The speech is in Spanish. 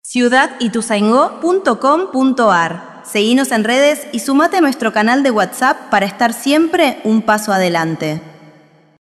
ciudadituzaingó.com.ar. Seguinos en redes y sumate a nuestro canal de WhatsApp para estar siempre un paso adelante.